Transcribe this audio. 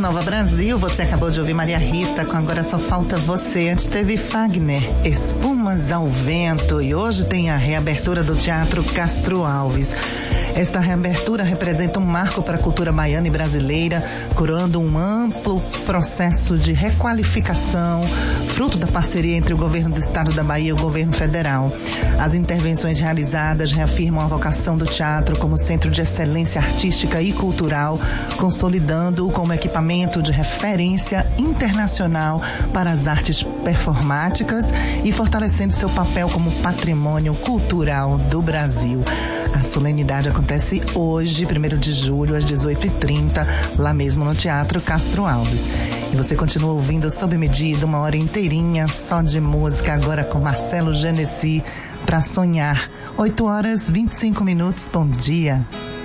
Nova Brasil, você acabou de ouvir Maria Rita com Agora Só Falta Você. Antes teve Fagner, Espumas ao Vento, e hoje tem a reabertura do Teatro Castro Alves. Esta reabertura representa um marco para a cultura baiana e brasileira, coroando um amplo processo de requalificação, fruto da parceria entre o governo do estado da Bahia e o governo federal. As intervenções realizadas reafirmam a vocação do teatro como centro de excelência artística e cultural, consolidando-o como equipamento de referência internacional para as artes performáticas e fortalecendo seu papel como patrimônio cultural do Brasil. A solenidade acontece hoje, 1º de julho, às 18h30, lá mesmo no Teatro Castro Alves. E você continua ouvindo Sob Medida, 1 hora inteirinha só de música, agora com Marcelo Genesi, para sonhar. 8 horas 25 minutos, bom dia.